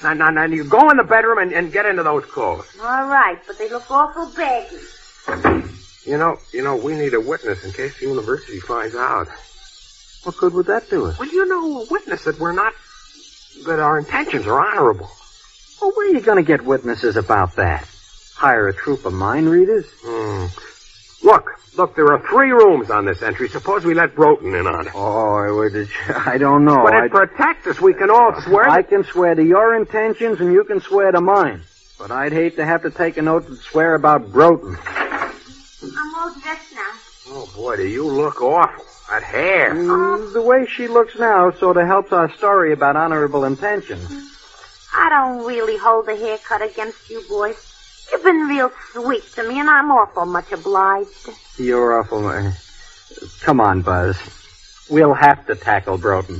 Now, you go in the bedroom and get into those clothes. All right, but they look awful baggy. You know, we need a witness in case the university finds out. What good would that do us? Well, a witness that that our intentions are honorable. Well, where are you going to get witnesses about that? Hire a troop of mind readers? Look, there are 3 rooms on this entry. Suppose we let Broughton in on it. Oh, I don't know. But it protects us. We can all swear. I can swear to your intentions and you can swear to mine. But I'd hate to have to take an oath and swear about Broughton. I'm all dressed now. Oh, boy, do you look awful. That hair. The way she looks now sort of helps our story about honorable intentions. I don't really hold the haircut against you boys. You've been real sweet to me, and I'm awful much obliged. You're awful. Come on, Buzz. We'll have to tackle Broughton.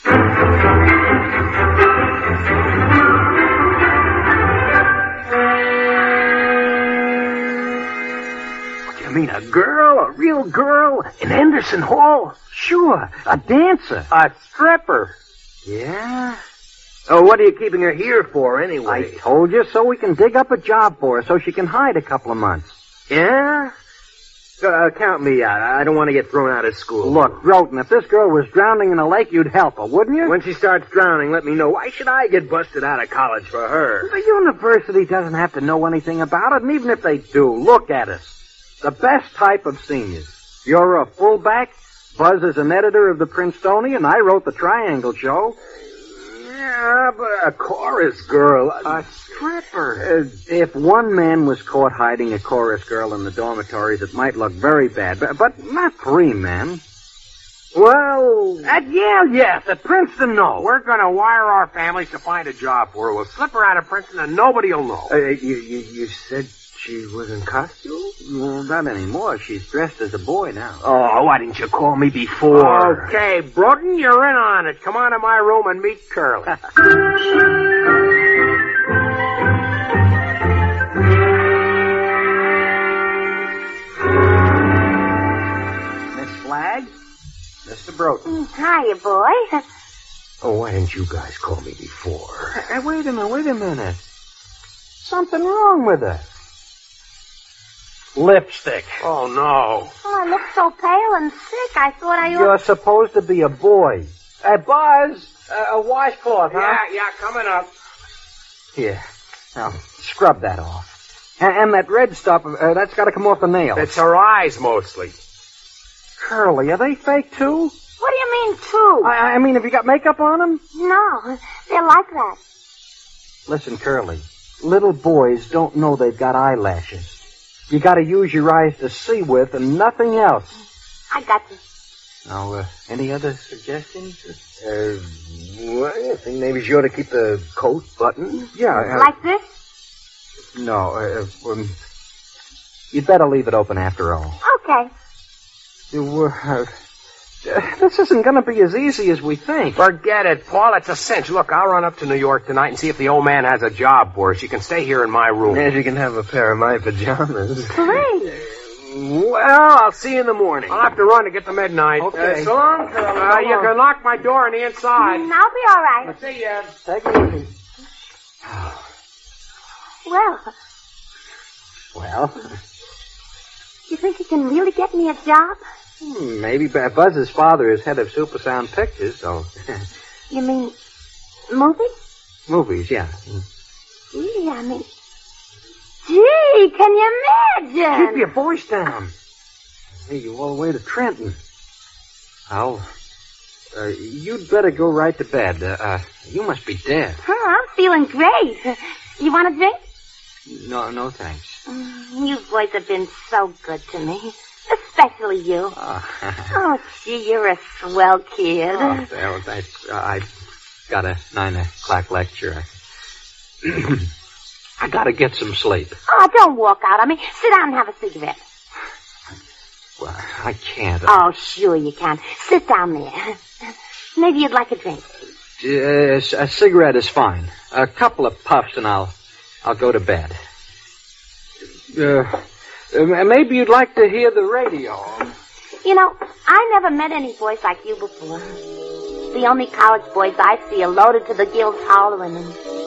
You mean a girl? A real girl? In Henderson Hall? Sure, a dancer. A stripper? Yeah? Oh, what are you keeping her here for, anyway? I told you, so we can dig up a job for her so she can hide a couple of months. Yeah? Count me out. I don't want to get thrown out of school. Look, Broughton, if this girl was drowning in a lake, you'd help her, wouldn't you? When she starts drowning, let me know. Why should I get busted out of college for her? The university doesn't have to know anything about it, and even if they do, look at us. The best type of seniors. You're a fullback. Buzz is an editor of the Princetonian. I wrote the Triangle Show. Yeah, but a chorus girl. A stripper. If one man was caught hiding a chorus girl in the dormitories, it might look very bad. But not 3 men. Well... At Yale, yes. At Princeton, no. We're going to wire our families to find a job for her. We'll slip her out of Princeton and nobody will know. You said she was in costume? Well, not anymore. She's dressed as a boy now. Oh, why didn't you call me before? Okay, Broughton, you're in on it. Come on to my room and meet Curly. Miss Flagg? Mr. Broughton. Hiya, boy. Oh, why didn't you guys call me before? Hey, wait a minute. Something wrong with her. Lipstick. Oh, no. Oh, I look so pale and sick. I thought I ought... You're supposed to be a boy. Hey, Buzz, a washcloth, huh? Yeah, coming up. Here. Now, scrub that off. And that red stuff, that's got to come off the nails. It's her eyes, mostly. Curly, are they fake, too? What do you mean, too? I mean, have you got makeup on them? No, they're like that. Listen, Curly, little boys don't know they've got eyelashes. You got to use your eyes to see with and nothing else. I got you. Now, any other suggestions? Well, I think maybe she ought to keep the coat buttoned. Yeah. Like this? No, you'd better leave it open after all. Okay. This isn't going to be as easy as we think. Forget it, Paul. It's a cinch. Look, I'll run up to New York tonight and see if the old man has a job for her. She can stay here in my room. And you can have a pair of my pajamas. Great. Well, I'll see you in the morning. I'll have to run to get to midnight. Okay. So long, Curly. You can lock my door on the inside. I'll be all right. See ya. Take it easy. Well, you think you can really get me a job? Maybe. Buzz's father is head of Supersound Pictures, so... You mean movies? Movies, yeah. Gee, Gee, can you imagine? Keep your voice down. Hey, you all the way to Trenton. Al, you'd better go right to bed. You must be dead. Huh, I'm feeling great. You want a drink? No, thanks. You boys have been so good to me. Especially you. Oh, gee, you're a swell kid. Oh, well, thanks. I've got a 9 o'clock lecture. I gotta get some sleep. Oh, don't walk out on me. Sit down and have a cigarette. Well, I can't. Oh, sure you can. Sit down there. Maybe you'd like a drink. A cigarette is fine. A couple of puffs and I'll go to bed. Maybe you'd like to hear the radio. You know, I never met any boys like you before. The only college boys I see are loaded to the gills hollering and